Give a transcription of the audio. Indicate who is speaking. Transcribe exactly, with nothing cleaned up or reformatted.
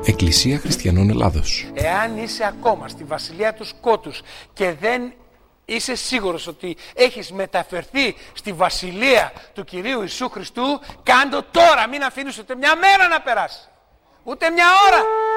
Speaker 1: Εκκλησία Χριστιανών Ελλάδος.
Speaker 2: Εάν είσαι ακόμα στη βασιλεία του σκότους και δεν είσαι σίγουρος ότι έχεις μεταφερθεί στη βασιλεία του Κυρίου Ιησού Χριστού, κάντο τώρα, μην αφήνεις ούτε μια μέρα να περάσει, ούτε μια ώρα.